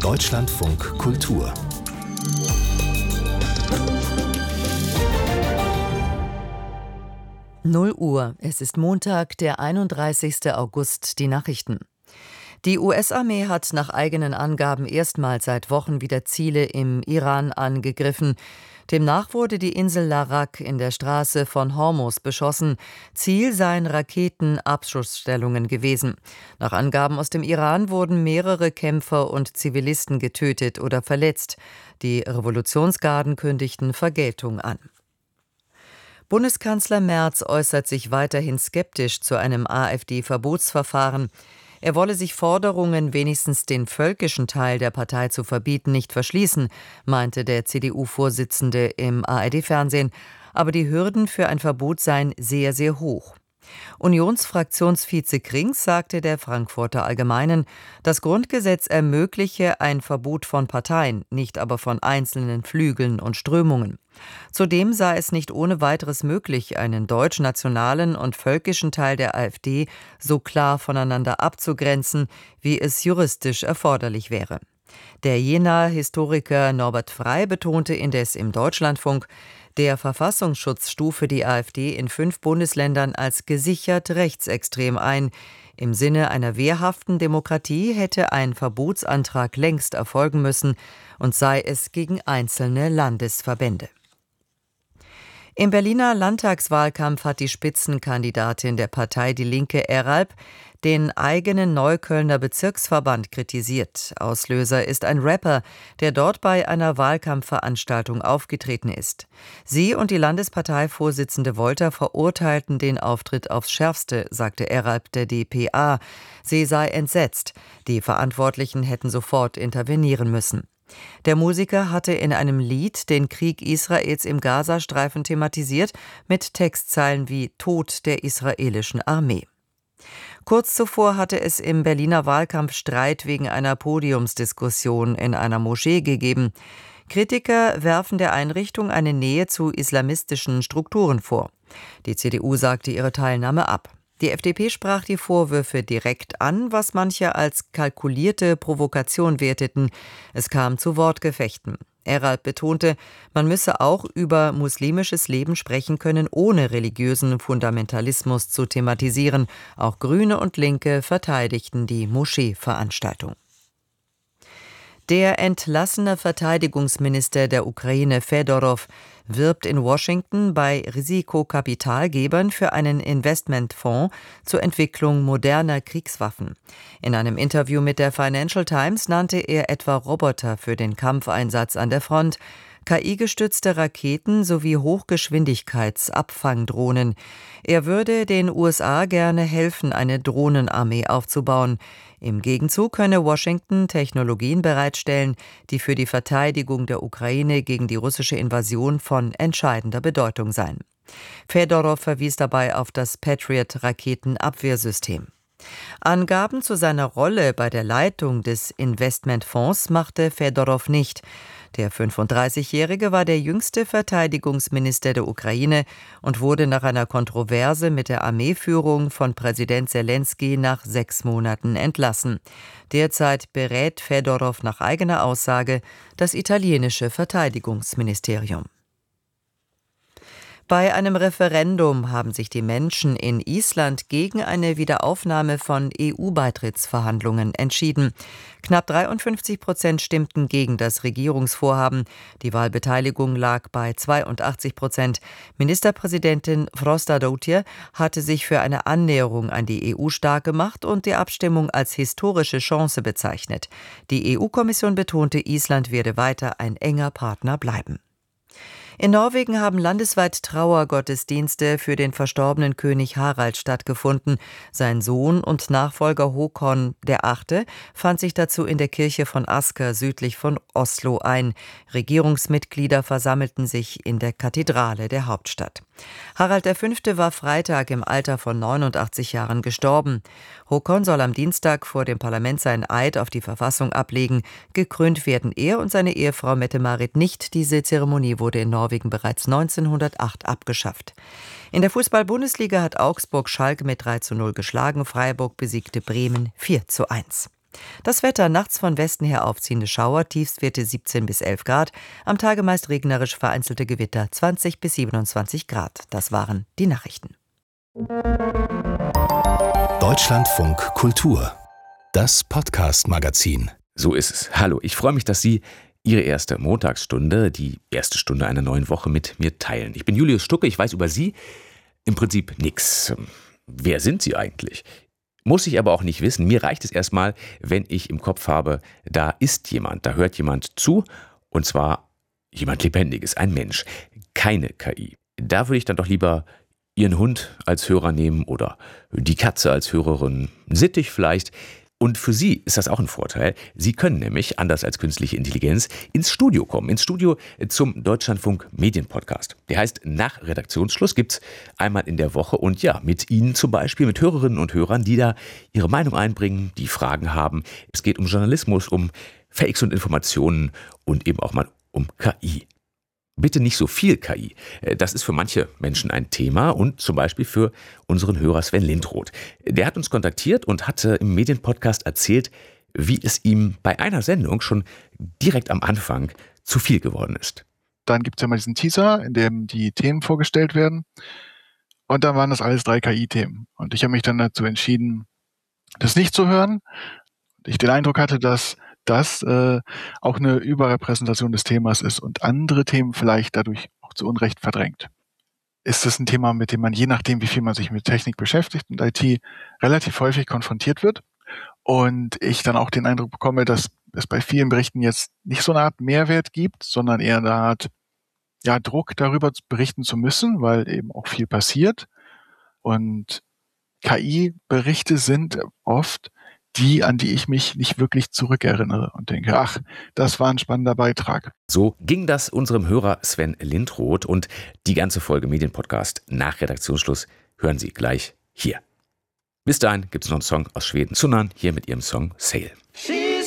Deutschlandfunk Kultur. Uhr. Es ist Montag, der 31. August. Die Nachrichten. Die US-Armee hat nach eigenen Angaben erstmals seit Wochen wieder Ziele im Iran angegriffen. Demnach wurde die Insel Larak in der Straße von Hormuz beschossen. Ziel seien Raketenabschussstellungen gewesen. Nach Angaben aus dem Iran wurden mehrere Kämpfer und Zivilisten getötet oder verletzt. Die Revolutionsgarden kündigten Vergeltung an. Bundeskanzler Merz äußert sich weiterhin skeptisch zu einem AfD-Verbotsverfahren. Er wolle sich Forderungen, wenigstens den völkischen Teil der Partei zu verbieten, nicht verschließen, meinte der CDU-Vorsitzende im ARD-Fernsehen. Aber die Hürden für ein Verbot seien sehr, sehr hoch. Unionsfraktionsvize Krings sagte der Frankfurter Allgemeinen, das Grundgesetz ermögliche ein Verbot von Parteien, nicht aber von einzelnen Flügeln und Strömungen. Zudem sei es nicht ohne weiteres möglich, einen deutsch-nationalen und völkischen Teil der AfD so klar voneinander abzugrenzen, wie es juristisch erforderlich wäre. Der Jenaer Historiker Norbert Frey betonte indes im Deutschlandfunk, der Verfassungsschutz stufe die AfD in 5 Bundesländern als gesichert rechtsextrem ein. Im Sinne einer wehrhaften Demokratie hätte ein Verbotsantrag längst erfolgen müssen und sei es gegen einzelne Landesverbände. Im Berliner Landtagswahlkampf hat die Spitzenkandidatin der Partei Die Linke Eralp den eigenen Neuköllner Bezirksverband kritisiert. Auslöser ist ein Rapper, der dort bei einer Wahlkampfveranstaltung aufgetreten ist. Sie und die Landesparteivorsitzende Wolter verurteilten den Auftritt aufs Schärfste, sagte Eralp der dpa. Sie sei entsetzt. Die Verantwortlichen hätten sofort intervenieren müssen. Der Musiker hatte in einem Lied den Krieg Israels im Gazastreifen thematisiert, mit Textzeilen wie »Tod der israelischen Armee«. Kurz zuvor hatte es im Berliner Wahlkampf Streit wegen einer Podiumsdiskussion in einer Moschee gegeben. Kritiker werfen der Einrichtung eine Nähe zu islamistischen Strukturen vor. Die CDU sagte ihre Teilnahme ab. Die FDP sprach die Vorwürfe direkt an, was manche als kalkulierte Provokation werteten. Es kam zu Wortgefechten. Eralp betonte, man müsse auch über muslimisches Leben sprechen können, ohne religiösen Fundamentalismus zu thematisieren. Auch Grüne und Linke verteidigten die Moscheeveranstaltung. Der entlassene Verteidigungsminister der Ukraine Fedorow wirbt in Washington bei Risikokapitalgebern für einen Investmentfonds zur Entwicklung moderner Kriegswaffen. In einem Interview mit der Financial Times nannte er etwa Roboter für den Kampfeinsatz an der Front, KI-gestützte Raketen sowie Hochgeschwindigkeitsabfangdrohnen. Er würde den USA gerne helfen, eine Drohnenarmee aufzubauen. Im Gegenzug könne Washington Technologien bereitstellen, die für die Verteidigung der Ukraine gegen die russische Invasion von entscheidender Bedeutung seien. Fedorow verwies dabei auf das Patriot-Raketenabwehrsystem. Angaben zu seiner Rolle bei der Leitung des Investmentfonds machte Fedorow nicht. Der 35-Jährige war der jüngste Verteidigungsminister der Ukraine und wurde nach einer Kontroverse mit der Armeeführung von Präsident Selenskyj nach 6 Monaten entlassen. Derzeit berät Fedorow nach eigener Aussage das italienische Verteidigungsministerium. Bei einem Referendum haben sich die Menschen in Island gegen eine Wiederaufnahme von EU-Beitrittsverhandlungen entschieden. Knapp 53% stimmten gegen das Regierungsvorhaben. Die Wahlbeteiligung lag bei 82%. Ministerpräsidentin Frostadóttir hatte sich für eine Annäherung an die EU stark gemacht und die Abstimmung als historische Chance bezeichnet. Die EU-Kommission betonte, Island werde weiter ein enger Partner bleiben. In Norwegen haben landesweit Trauergottesdienste für den verstorbenen König Harald stattgefunden. Sein Sohn und Nachfolger Håkon VIII. Fand sich dazu in der Kirche von Asker südlich von Oslo ein. Regierungsmitglieder versammelten sich in der Kathedrale der Hauptstadt. Harald V. war Freitag im Alter von 89 Jahren gestorben. Håkon soll am Dienstag vor dem Parlament seinen Eid auf die Verfassung ablegen. Gekrönt werden er und seine Ehefrau Mette-Marit nicht. Diese Zeremonie wurde in Norwegen bereits 1908 abgeschafft. In der Fußball-Bundesliga hat Augsburg Schalke mit 3:0 geschlagen. Freiburg besiegte Bremen 4:1. Das Wetter: nachts von Westen her aufziehende Schauer, Tiefstwerte 17 bis 11 Grad, am Tage meist regnerisch, vereinzelte Gewitter 20 bis 27 Grad. Das waren die Nachrichten. Deutschlandfunk Kultur, das Podcast-Magazin. So ist es. Hallo, ich freue mich, dass Sie Ihre erste Montagsstunde, die erste Stunde einer neuen Woche mit mir teilen. Ich bin Julius Stucke, ich weiß über Sie im Prinzip nichts. Wer sind Sie eigentlich? Muss ich aber auch nicht wissen. Mir reicht es erstmal, wenn ich im Kopf habe, da ist jemand, da hört jemand zu, und zwar jemand Lebendiges, ein Mensch, keine KI. Da würde ich dann doch lieber Ihren Hund als Hörer nehmen oder die Katze als Hörerin, Sittich vielleicht. Und für Sie ist das auch ein Vorteil. Sie können nämlich, anders als künstliche Intelligenz, ins Studio kommen. Ins Studio zum Deutschlandfunk Medienpodcast. Der heißt nach Redaktionsschluss, gibt's einmal in der Woche. Und ja, mit Ihnen zum Beispiel, mit Hörerinnen und Hörern, die da ihre Meinung einbringen, die Fragen haben. Es geht um Journalismus, um Fakes und Informationen und eben auch mal um KI. Bitte nicht so viel KI. Das ist für manche Menschen ein Thema und zum Beispiel für unseren Hörer Sven Lindroth. Der hat uns kontaktiert und hatte im Medienpodcast erzählt, wie es ihm bei einer Sendung schon direkt am Anfang zu viel geworden ist. Dann gibt es ja mal diesen Teaser, in dem die Themen vorgestellt werden. Und dann waren das alles 3 KI-Themen. Und ich habe mich dann dazu entschieden, das nicht zu hören. Ich den Eindruck hatte, dass das auch eine Überrepräsentation des Themas ist und andere Themen vielleicht dadurch auch zu Unrecht verdrängt. Ist es ein Thema, mit dem man, je nachdem, wie viel man sich mit Technik beschäftigt und IT, relativ häufig konfrontiert wird. Und ich dann auch den Eindruck bekomme, dass es bei vielen Berichten jetzt nicht so eine Art Mehrwert gibt, sondern eher eine Art Druck, darüber berichten zu müssen, weil eben auch viel passiert. Und KI-Berichte sind oft die, an die ich mich nicht wirklich zurückerinnere und denke, ach, das war ein spannender Beitrag. So ging das unserem Hörer Sven Lindroth, und die ganze Folge Medienpodcast nach Redaktionsschluss hören Sie gleich hier. Bis dahin gibt es noch einen Song aus Schweden, Sunnan, hier mit ihrem Song Sail.